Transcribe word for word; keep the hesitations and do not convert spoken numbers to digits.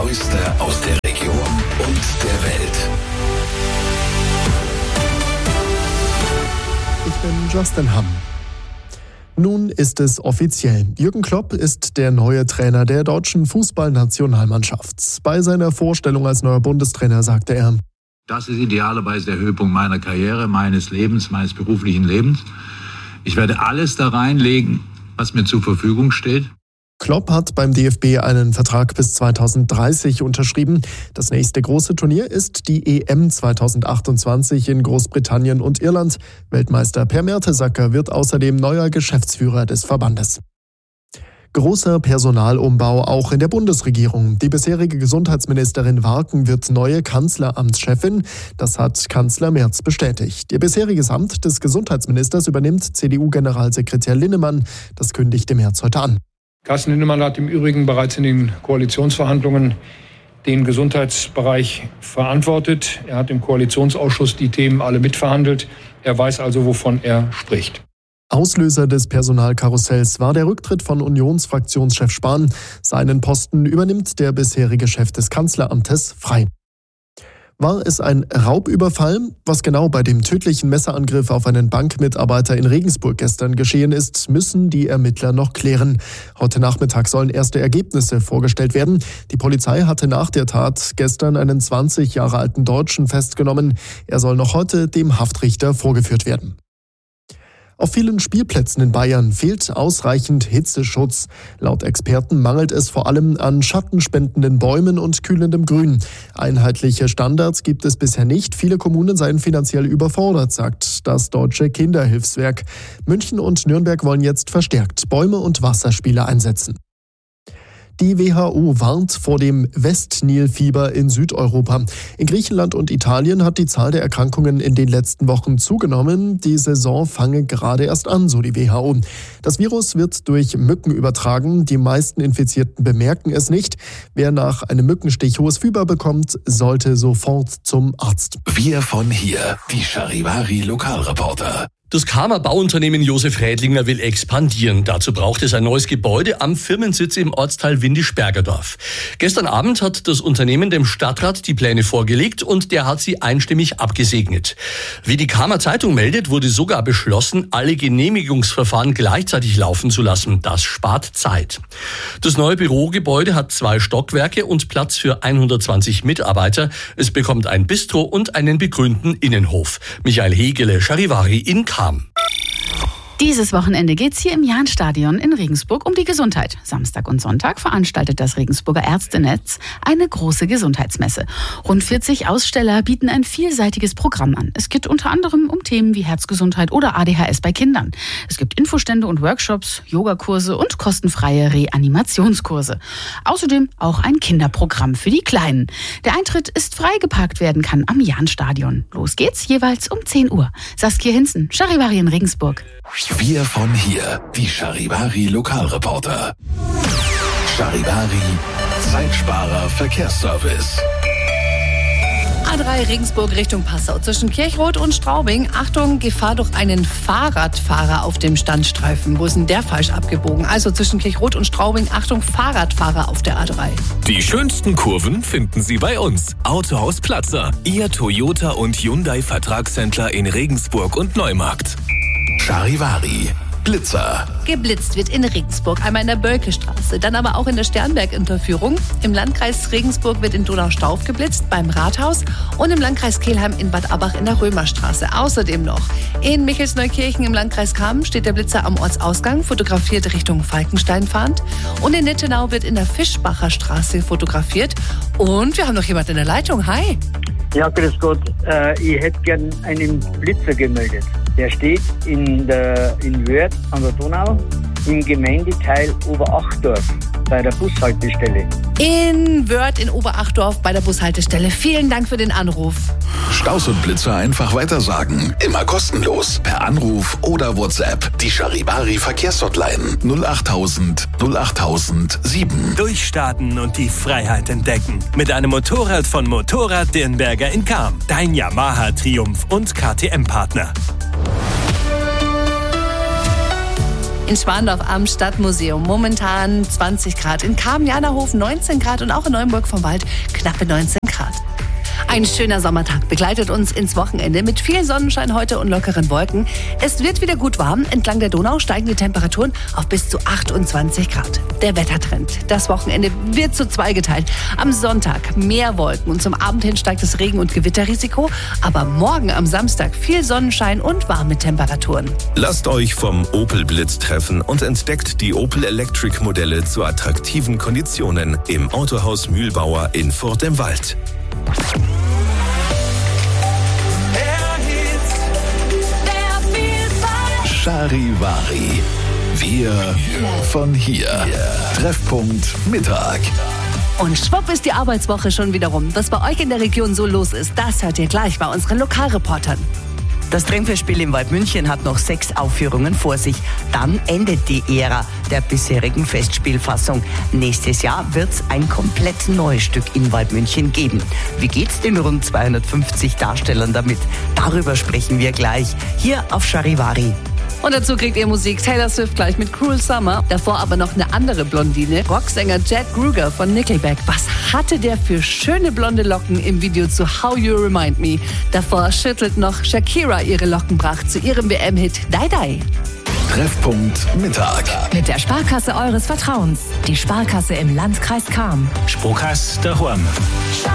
Neueste aus der Region und der Welt. Ich bin Justin Hamm. Nun ist es offiziell. Jürgen Klopp ist der neue Trainer der deutschen Fußballnationalmannschaft. Bei seiner Vorstellung als neuer Bundestrainer sagte er: Das ist idealerweise der Höhepunkt meiner Karriere, meines Lebens, meines beruflichen Lebens. Ich werde alles da reinlegen, was mir zur Verfügung steht. Klopp hat beim D F B einen Vertrag bis zweitausenddreißig unterschrieben. Das nächste große Turnier ist die E M zweitausendachtundzwanzig in Großbritannien und Irland. Weltmeister Per Mertesacker wird außerdem neuer Geschäftsführer des Verbandes. Großer Personalumbau auch in der Bundesregierung. Die bisherige Gesundheitsministerin Warken wird neue Kanzleramtschefin. Das hat Kanzler Merz bestätigt. Ihr bisheriges Amt des Gesundheitsministers übernimmt C D U-Generalsekretär Linnemann. Das kündigte Merz heute an. Carsten Linnemann hat im Übrigen bereits in den Koalitionsverhandlungen den Gesundheitsbereich verantwortet. Er hat im Koalitionsausschuss die Themen alle mitverhandelt. Er weiß also, wovon er spricht. Auslöser des Personalkarussells war der Rücktritt von Unionsfraktionschef Spahn. Seinen Posten übernimmt der bisherige Chef des Kanzleramtes frei. War es ein Raubüberfall? Was genau bei dem tödlichen Messerangriff auf einen Bankmitarbeiter in Regensburg gestern geschehen ist, müssen die Ermittler noch klären. Heute Nachmittag sollen erste Ergebnisse vorgestellt werden. Die Polizei hatte nach der Tat gestern einen zwanzig Jahre alten Deutschen festgenommen. Er soll noch heute dem Haftrichter vorgeführt werden. Auf vielen Spielplätzen in Bayern fehlt ausreichend Hitzeschutz. Laut Experten mangelt es vor allem an schattenspendenden Bäumen und kühlendem Grün. Einheitliche Standards gibt es bisher nicht. Viele Kommunen seien finanziell überfordert, sagt das Deutsche Kinderhilfswerk. München und Nürnberg wollen jetzt verstärkt Bäume und Wasserspiele einsetzen. Die W H O warnt vor dem Westnilfieber in Südeuropa. In Griechenland und Italien hat die Zahl der Erkrankungen in den letzten Wochen zugenommen. Die Saison fange gerade erst an, so die W H O. Das Virus wird durch Mücken übertragen. Die meisten Infizierten bemerken es nicht. Wer nach einem Mückenstich hohes Fieber bekommt, sollte sofort zum Arzt. Wir von hier, die Charivari Lokalreporter. Das Karma-Bauunternehmen Josef Rädlinger will expandieren. Dazu braucht es ein neues Gebäude am Firmensitz im Ortsteil Windisch-Bergerdorf. Gestern Abend hat das Unternehmen dem Stadtrat die Pläne vorgelegt und der hat sie einstimmig abgesegnet. Wie die Karma-Zeitung meldet, wurde sogar beschlossen, alle Genehmigungsverfahren gleichzeitig laufen zu lassen. Das spart Zeit. Das neue Bürogebäude hat zwei Stockwerke und Platz für hundertzwanzig Mitarbeiter. Es bekommt ein Bistro und einen begrünten Innenhof. Michael Hegele, Charivari in Kam. Dieses Wochenende geht's hier im Jahnstadion in Regensburg um die Gesundheit. Samstag und Sonntag veranstaltet das Regensburger Ärztenetz eine große Gesundheitsmesse. Rund vierzig Aussteller bieten ein vielseitiges Programm an. Es geht unter anderem um Themen wie Herzgesundheit oder A D H S bei Kindern. Es gibt Infostände und Workshops, Yogakurse und kostenfreie Reanimationskurse. Außerdem auch ein Kinderprogramm für die Kleinen. Der Eintritt ist frei geparkt werden kann am Jahnstadion. Los geht's jeweils um zehn Uhr. Saskia Hinzen, Charivari in Regensburg. Wir von hier, die Charivari Lokalreporter. Charivari, Zeitsparer Verkehrsservice. A drei Regensburg Richtung Passau zwischen Kirchroth und Straubing. Achtung, Gefahr durch einen Fahrradfahrer auf dem Standstreifen. Wo ist denn der falsch abgebogen? Also zwischen Kirchroth und Straubing, Achtung, Fahrradfahrer auf der A drei. Die schönsten Kurven finden Sie bei uns. Autohaus Platzer, Ihr Toyota und Hyundai Vertragshändler in Regensburg und Neumarkt. Charivari, Blitzer. Geblitzt wird in Regensburg, einmal in der Bölkestraße, dann aber auch in der Sternberg-Unterführung. Im Landkreis Regensburg wird in Donaustauf geblitzt, beim Rathaus und im Landkreis Kelheim in Bad Abach in der Römerstraße. Außerdem noch in Michelsneukirchen im Landkreis Kamen steht der Blitzer am Ortsausgang, fotografiert Richtung Falkenstein fahrend. Und in Nettenau wird in der Fischbacher Straße fotografiert. Und wir haben noch jemanden in der Leitung. Hi! Ja, grüß Gott. Äh, ich hätte gern einen Blitzer gemeldet. Der steht in, der, in Wörth an der Donau im Gemeindeteil Oberachdorf bei der Bushaltestelle. In Wörth in Oberachdorf bei der Bushaltestelle. Vielen Dank für den Anruf. Staus und Blitzer einfach weitersagen. Immer kostenlos. Per Anruf oder WhatsApp. Die Charivari Verkehrshotline null achttausend null achttausend sieben. Durchstarten und die Freiheit entdecken. Mit einem Motorrad von Motorrad Dirnberger in Cham. Dein Yamaha Triumph und K T M-Partner. In Schwandorf am Stadtmuseum momentan zwanzig Grad. In Cham-Janahofen neunzehn Grad und auch in Neuenburg vom Wald knappe neunzehn Grad. Ein schöner Sommertag begleitet uns ins Wochenende mit viel Sonnenschein heute und lockeren Wolken. Es wird wieder gut warm. Entlang der Donau steigen die Temperaturen auf bis zu achtundzwanzig Grad. Der Wettertrend. Das Wochenende wird zu zweigeteilt. Am Sonntag mehr Wolken und zum Abend hin steigt das Regen- und Gewitterrisiko. Aber morgen am Samstag viel Sonnenschein und warme Temperaturen. Lasst euch vom Opel Blitz treffen und entdeckt die Opel Electric Modelle zu attraktiven Konditionen im Autohaus Mühlbauer in Furt im Wald. Charivari. Wir von hier. Treffpunkt Mittag. Und schwupp ist die Arbeitswoche schon wieder rum. Was bei euch in der Region so los ist, das hört ihr gleich bei unseren Lokalreportern. Das Trennfestspiel im Waldmünchen hat noch sechs Aufführungen vor sich. Dann endet die Ära der bisherigen Festspielfassung. Nächstes Jahr wird es ein komplett neues Stück in Waldmünchen geben. Wie geht's den rund zweihundertfünfzig Darstellern damit? Darüber sprechen wir gleich hier auf Charivari. Und dazu kriegt ihr Musik Taylor Swift gleich mit Cruel Summer. Davor aber noch eine andere Blondine, Rocksänger Chad Kruger von Nickelback. Was hatte der für schöne blonde Locken im Video zu How You Remind Me? Davor schüttelt noch Shakira ihre Lockenpracht zu ihrem W M-Hit Die Die. Treffpunkt Mittag. Mit der Sparkasse eures Vertrauens. Die Sparkasse im Landkreis Cham. Sparkasse daheim.